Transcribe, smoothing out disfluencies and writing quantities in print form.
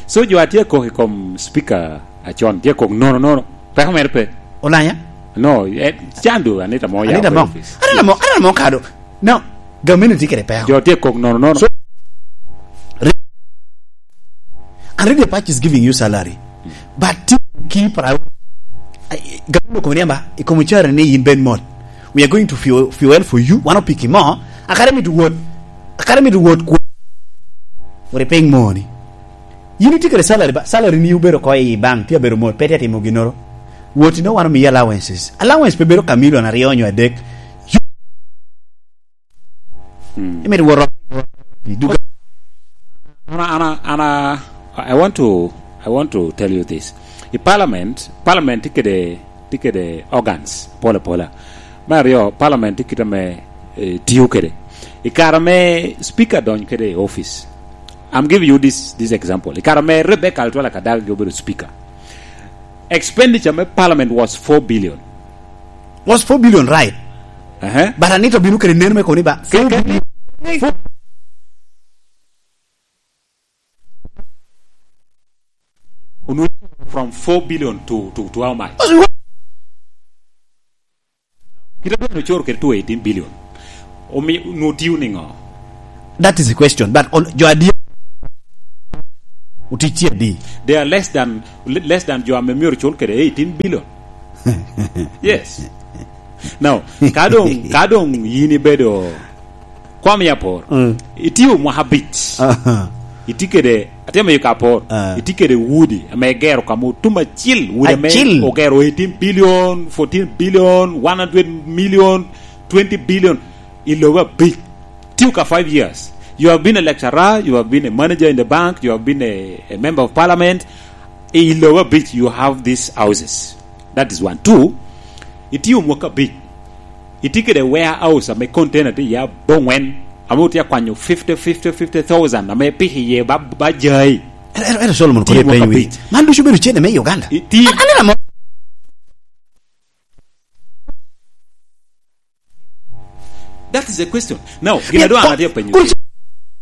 So you are here come speaker a John here no. Pe. Olanya? No, Chandu Anita Mo. I don't know Kado. No, government ticket pay. You are here no. So already the patch is giving you salary. But keep government Konyamba, Ikomuchara ne in Benmont. We are going to fuel for you. One of picking more. Academy to work. We're paying money. You need to get a salary, but salary new better koi bank, tia better more petty moginoro. What you know one of me allowances. Allowance pe better camilo and a on your deck. You made war. Anna, I want to tell you this. The parliament ticket the organs, pola. Mario, parliament ticket me tiukere. Ikarame speaker don kede office. I'm giving you this example. Ikarame Rebecca Altola Kadal Gobero speaker. Expenditure me parliament was 4 billion. Was 4 billion right? But I need to be looking at Nerme Koniba. From 4 billion to how much? To 18 billion. No tuning. That is the question. But on your idea, they are less than your memory 18 billion. Yes. Now, kadong yini bedo kwame yapor. Itiyo mohabit. Itikede atema yukapor. Itikede woody. Amegero kamo tuma chill. Woody me ogero 18 billion, 14 billion, 100 million, 20 billion. Ilowa big. Tuka 5 years. You have been a lecturer, you have been a manager in the bank, you have been a member of parliament. In lower bit, you have these houses. That is one. 2, it you work big. It take a warehouse, I may container the ya bongwen. I will take 50,000. I may pay here, but jay. Solomon could pay you. Man, you should be rich in Uganda. That is the question. Now, I don't have your opinion.